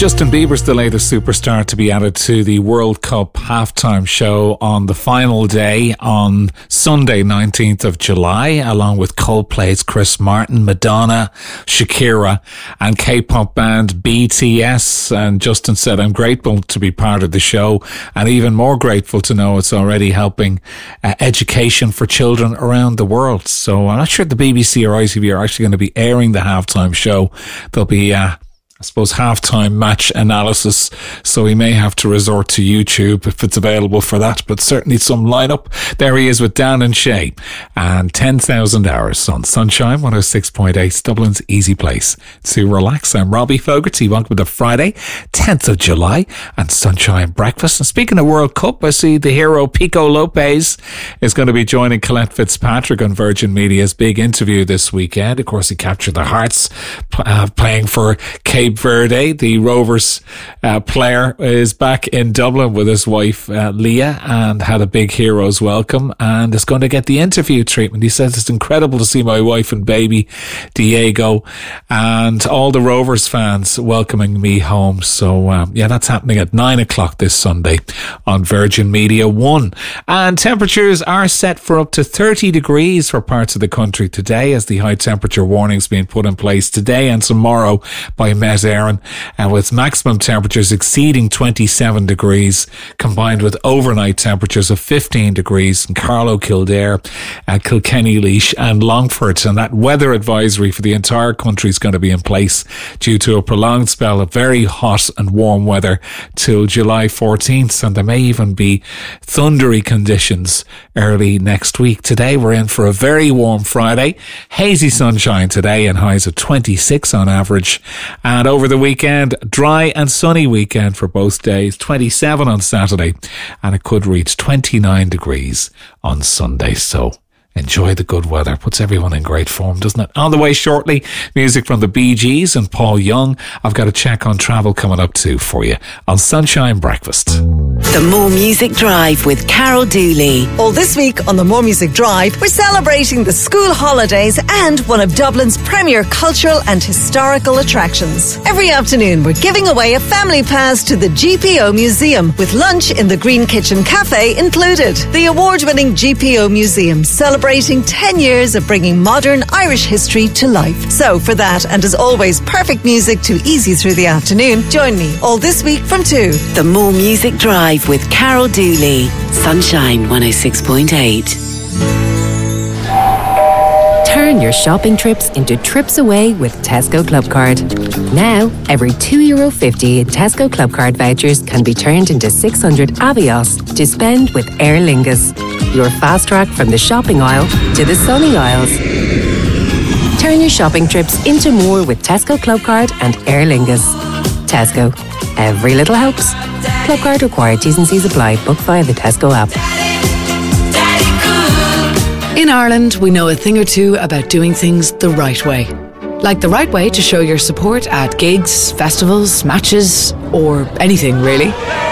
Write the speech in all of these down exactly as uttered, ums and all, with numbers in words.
Justin Bieber's the latest superstar to be added to the World Cup halftime show on the final day on Sunday, nineteenth of July, along with Coldplay's Chris Martin, Madonna, Shakira, and K-pop band B T S. And Justin said, "I'm grateful to be part of the show, and even more grateful to know it's already helping uh, education for children around the world." So I'm not sure the B B C or I T V are actually going to be airing the halftime show. There'll be uh, I suppose halftime match analysis, so we may have to resort to YouTube if it's available for that, but certainly some lineup. There he is with Dan and Shay and ten thousand hours on Sunshine one oh six point eight, Dublin's easy place to relax. I'm Robbie Fogarty. Welcome to Friday, tenth of July, and Sunshine Breakfast. And speaking of World Cup, I see the hero Pico Lopez is going to be joining Colette Fitzpatrick on Virgin Media's big interview this weekend. Of course, he captured their hearts uh, playing for Cape Verde. The Rovers uh, player is back in Dublin with his wife uh, Leah, and had a big hero's welcome, and is going to get the interview treatment. He says, "It's incredible to see my wife and baby Diego and all the Rovers fans welcoming me home." So um, yeah, that's happening at nine o'clock this Sunday on Virgin Media One. And temperatures are set for up to thirty degrees for parts of the country today, as the high temperature warnings being put in place today and tomorrow by Met Éireann, and with maximum temperatures exceeding twenty-seven degrees, combined with overnight temperatures of fifteen degrees in Carlow, Kildare, uh, Kilkenny, Laois and Longford. And that weather advisory for the entire country is going to be in place due to a prolonged spell of very hot and warm weather till July fourteenth, and there may even be thundery conditions early next week. Today we're in for a very warm Friday, hazy sunshine today and highs of twenty-six on average, and over the weekend, dry and sunny weekend for both days, twenty-seven on Saturday, and it could reach twenty-nine degrees on Sunday. So enjoy the good weather. Puts everyone in great form, doesn't it? On the way shortly, music from the Bee Gees and Paul Young. I've got a check on travel coming up too for you on Sunshine Breakfast. The More Music Drive with Carol Dooley. All this week on the More Music Drive, we're celebrating the school holidays and one of Dublin's premier cultural and historical attractions. Every afternoon, we're giving away a family pass to the G P O Museum, with lunch in the Green Kitchen Cafe included. The award-winning G P O Museum celebrating ten years of bringing modern Irish history to life. So for that, and as always, perfect music to ease you through the afternoon, join me all this week from two. The More Music Drive with Carol Dooley. Sunshine one oh six point eight. Turn your shopping trips into trips away with Tesco Clubcard. Now, every two euro fifty in Tesco Clubcard vouchers can be turned into six hundred Avios to spend with Aer Lingus. Your fast track from the shopping aisle to the sunny aisles. Turn your shopping trips into more with Tesco Clubcard and Aer Lingus. Tesco. Every little helps. Clubcard required. T's and C's apply. Book via the Tesco app. In Ireland, we know a thing or two about doing things the right way. Like the right way to show your support at gigs, festivals, matches, or anything really.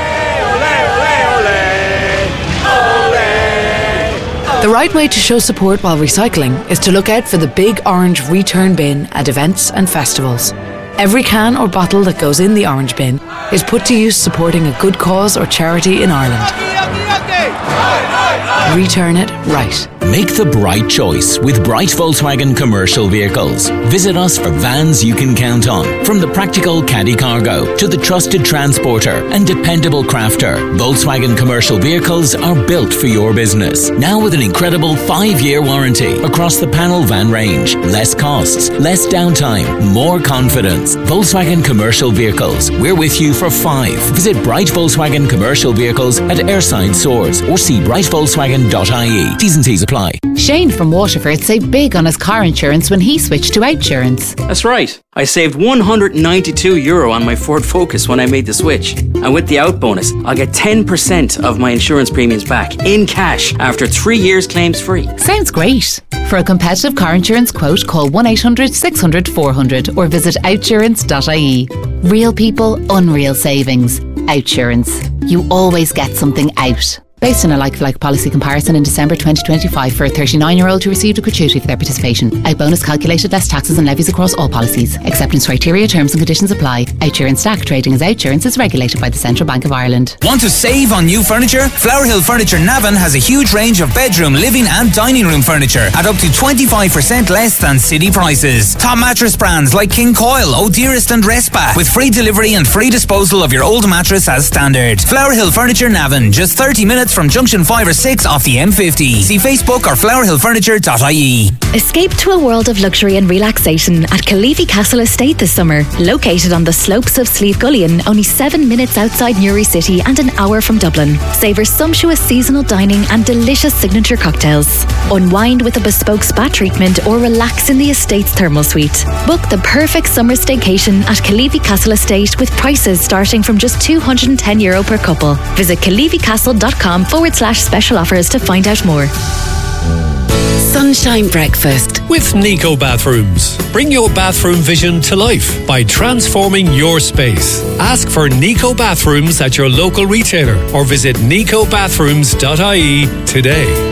The right way to show support while recycling is to look out for the big orange return bin at events and festivals. Every can or bottle that goes in the orange bin is put to use supporting a good cause or charity in Ireland. Return it right. Make the bright choice with Bright Volkswagen Commercial Vehicles. Visit us for vans you can count on. From the practical caddy cargo to the trusted transporter and dependable crafter, Volkswagen Commercial Vehicles are built for your business. Now with an incredible five-year warranty across the panel van range. Less costs, less downtime, more confidence. Volkswagen Commercial Vehicles. We're with you for five. Visit Bright Volkswagen Commercial Vehicles at Airside Stores or see bright volkswagen dot I E. T's and C's apply. Shane from Waterford saved big on his car insurance when he switched to Outsurance. That's right. I saved one hundred ninety-two euro on my Ford Focus when I made the switch. And with the out bonus, I'll get ten percent of my insurance premiums back in cash after three years claims free. Sounds great. For a competitive car insurance quote, call one eight hundred six hundred four hundred or visit outsurance dot I E. Real people, unreal savings. Outsurance. You always get something out. Based on a like-for-like policy comparison in December twenty twenty-five for a thirty-nine-year-old who received a gratuity for their participation. Out bonus calculated less taxes and levies across all policies. Acceptance criteria, terms and conditions apply. Outsurance Stack trading as Outsurance is regulated by the Central Bank of Ireland. Want to save on new furniture? Flower Hill Furniture Navan has a huge range of bedroom, living and dining room furniture at up to twenty-five percent less than city prices. Top mattress brands like King Coil, O'Dearest and Respa with free delivery and free disposal of your old mattress as standard. Flower Hill Furniture Navan, just thirty minutes from junction five or six off the M fifty. See Facebook or flower hill furniture dot I E. Escape to a world of luxury and relaxation at Kalifi Castle Estate this summer. Located on the slopes of Slieve Gullion, only seven minutes outside Newry City and an hour from Dublin. Savour sumptuous seasonal dining and delicious signature cocktails. Unwind with a bespoke spa treatment or relax in the estate's thermal suite. Book the perfect summer staycation at Kalifi Castle Estate with prices starting from just two hundred ten euro per couple. Visit kalificastle.com forward slash special offers to find out more. Sunshine Breakfast with Nico Bathrooms. Bring your bathroom vision to life by transforming your space. Ask for Nico Bathrooms at your local retailer or visit nico bathrooms dot I E today.